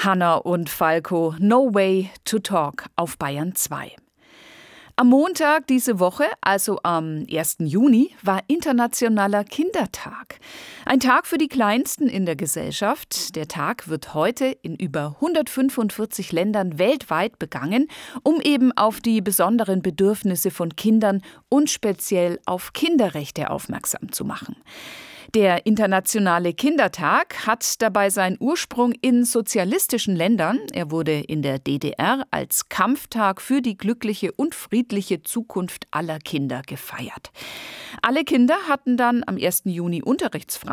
Hanna und Falco, No Way to Talk auf Bayern 2. Am Montag diese Woche, also am 1. Juni, war Internationaler Kindertag. Ein Tag für die Kleinsten in der Gesellschaft. Der Tag wird heute in über 145 Ländern weltweit begangen, um eben auf die besonderen Bedürfnisse von Kindern und speziell auf Kinderrechte aufmerksam zu machen. Der Internationale Kindertag hat dabei seinen Ursprung in sozialistischen Ländern. Er wurde in der DDR als Kampftag für die glückliche und friedliche Zukunft aller Kinder gefeiert. Alle Kinder hatten dann am 1. Juni unterrichtsfrei.